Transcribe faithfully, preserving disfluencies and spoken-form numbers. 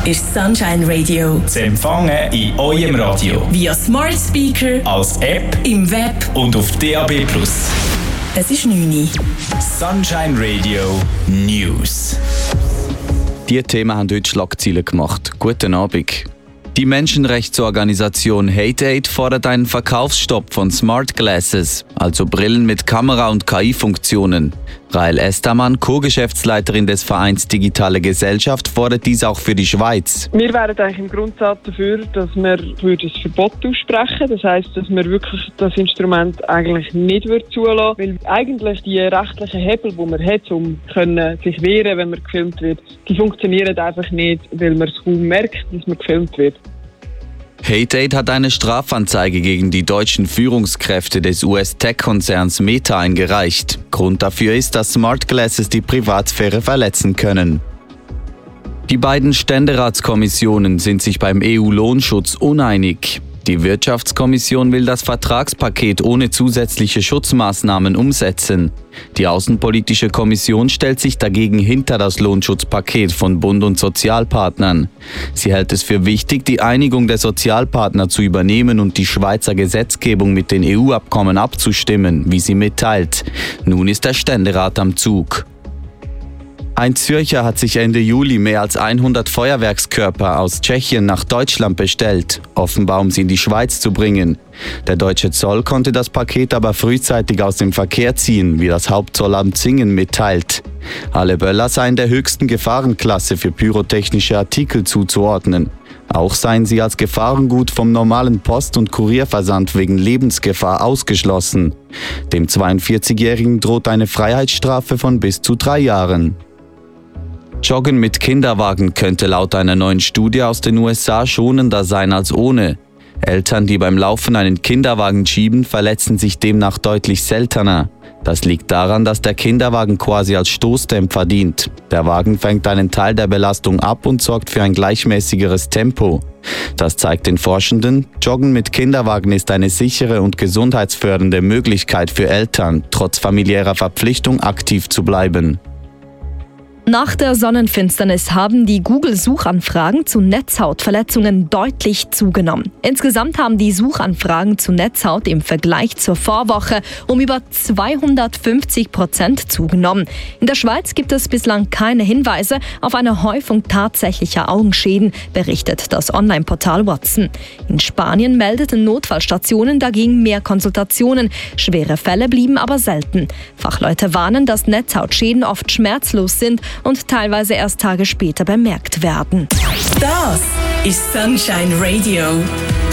ist Sunshine Radio. Zu empfangen in eurem Radio. Via Smart Speaker, als App, im Web und auf D A B plus. Es ist neun Uhr. Sunshine Radio News. Diese Themen haben heute Schlagzeilen gemacht. Guten Abend. Die Menschenrechtsorganisation HateAid fordert einen Verkaufsstopp von Smart Glasses, also Brillen mit Kamera- und K I-Funktionen. Rahel Estermann, Co-Geschäftsleiterin des Vereins Digitale Gesellschaft, fordert dies auch für die Schweiz. Wir wären eigentlich im Grundsatz dafür, dass wir das Verbot aussprechen. Das heisst, dass wir wirklich das Instrument eigentlich nicht zulassen würden. Weil eigentlich die rechtlichen Hebel, die man hat, um können sich wehren, wenn man gefilmt wird, die funktionieren einfach nicht, weil man es kaum merkt, dass man gefilmt wird. HateAid hat eine Strafanzeige gegen die deutschen Führungskräfte des U S-Tech-Konzerns Meta eingereicht. Grund dafür ist, dass Smart Glasses die Privatsphäre verletzen können. Die beiden Ständeratskommissionen sind sich beim E U-Lohnschutz uneinig. Die Wirtschaftskommission will das Vertragspaket ohne zusätzliche Schutzmaßnahmen umsetzen. Die Außenpolitische Kommission stellt sich dagegen hinter das Lohnschutzpaket von Bund und Sozialpartnern. Sie hält es für wichtig, die Einigung der Sozialpartner zu übernehmen und die Schweizer Gesetzgebung mit den E U-Abkommen abzustimmen, wie sie mitteilt. Nun ist der Ständerat am Zug. Ein Zürcher hat sich Ende Juli mehr als hundert Feuerwerkskörper aus Tschechien nach Deutschland bestellt, offenbar um sie in die Schweiz zu bringen. Der deutsche Zoll konnte das Paket aber frühzeitig aus dem Verkehr ziehen, wie das Hauptzollamt Singen mitteilt. Alle Böller seien der höchsten Gefahrenklasse für pyrotechnische Artikel zuzuordnen. Auch seien sie als Gefahrengut vom normalen Post- und Kurierversand wegen Lebensgefahr ausgeschlossen. Dem zweiundvierzigjährigen droht eine Freiheitsstrafe von bis zu drei Jahren. Joggen mit Kinderwagen könnte laut einer neuen Studie aus den U S A schonender sein als ohne. Eltern, die beim Laufen einen Kinderwagen schieben, verletzen sich demnach deutlich seltener. Das liegt daran, dass der Kinderwagen quasi als Stoßdämpfer dient. Der Wagen fängt einen Teil der Belastung ab und sorgt für ein gleichmäßigeres Tempo. Das zeigt den Forschenden, Joggen mit Kinderwagen ist eine sichere und gesundheitsfördernde Möglichkeit für Eltern, trotz familiärer Verpflichtung aktiv zu bleiben. Nach der Sonnenfinsternis haben die Google-Suchanfragen zu Netzhautverletzungen deutlich zugenommen. Insgesamt haben die Suchanfragen zu Netzhaut im Vergleich zur Vorwoche um über zweihundertfünfzig Prozent zugenommen. In der Schweiz gibt es bislang keine Hinweise auf eine Häufung tatsächlicher Augenschäden, berichtet das Online-Portal Watson. In Spanien meldeten Notfallstationen dagegen mehr Konsultationen. Schwere Fälle blieben aber selten. Fachleute warnen, dass Netzhautschäden oft schmerzlos sind und teilweise erst Tage später bemerkt werden. Das ist Sunshine Radio.